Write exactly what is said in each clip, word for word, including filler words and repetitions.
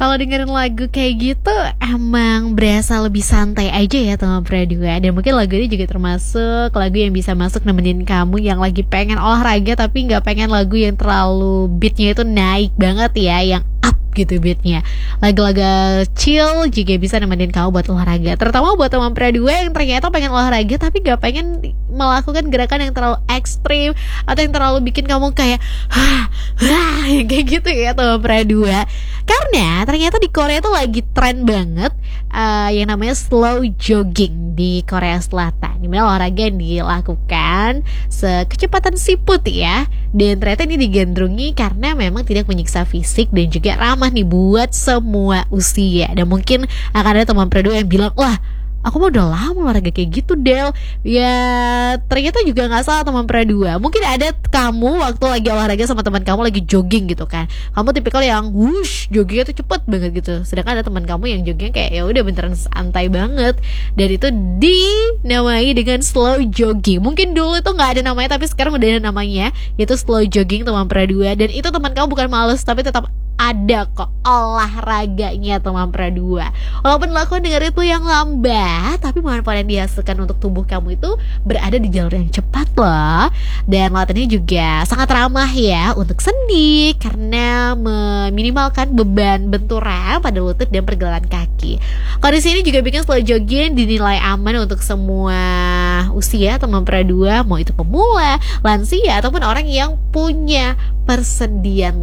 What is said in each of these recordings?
Kalau dengerin lagu kayak gitu emang berasa lebih santai aja ya teman Pradua. Dan mungkin lagu ini juga termasuk lagu yang bisa masuk nemenin kamu yang lagi pengen olahraga tapi gak pengen lagu yang terlalu beatnya itu naik banget ya, yang up gitu beatnya. Lagu-lagu chill juga bisa nemenin kamu buat olahraga, terutama buat teman Pradua yang ternyata pengen olahraga tapi gak pengen melakukan gerakan yang terlalu ekstrim atau yang terlalu bikin kamu kayak hah, hah, kayak gitu ya teman Pradua. Karena ternyata di Korea tuh lagi tren banget uh, yang namanya slow jogging di Korea Selatan, dimana olahraga yang dilakukan sekecepatan siput ya. Dan ternyata ini digandrungi karena memang tidak menyiksa fisik dan juga ramah nih buat semua usia. Dan mungkin akan ada teman Pradua yang bilang, wah aku mah udah lama olahraga kayak gitu Del. Ya ternyata juga gak salah teman Pradua. Mungkin ada kamu waktu lagi olahraga sama teman kamu lagi jogging gitu kan, kamu tipikal yang wush joggingnya tuh cepet banget gitu. Sedangkan ada teman kamu yang joggingnya kayak ya udah beneran santai banget. Dan itu dinamai dengan slow jogging. Mungkin dulu itu gak ada namanya tapi sekarang udah ada namanya, yaitu slow jogging teman Pradua. Dan itu teman kamu bukan males tapi tetap ada kok olahraganya teman Pradua. Walaupun lakukan dengan ritme yang lambat, tapi manfaat yang dihasilkan untuk tubuh kamu itu berada di jalur yang cepat loh. Dan latihan ini juga sangat ramah ya untuk sendi karena meminimalkan beban benturan pada lutut dan pergelangan kaki. Kondisi ini juga bikin slow jogging dinilai aman untuk semua usia teman Pradua, mau itu pemula, lansia ataupun orang yang punya persendian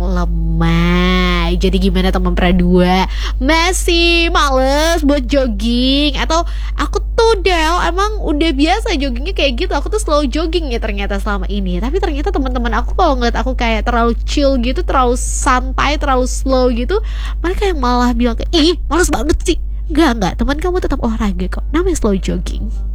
lemah. Jadi gimana teman Pradua? Masih males buat jogging? Atau aku tuh Del emang udah biasa joggingnya kayak gitu, aku tuh slow jogging ya ternyata selama ini. Tapi ternyata teman-teman aku kalau ngeliat aku kayak terlalu chill gitu, terlalu santai, terlalu slow gitu, mereka yang malah bilang kayak, ih males banget sih. Enggak, enggak, teman kamu tetap olahraga kok, namanya slow jogging.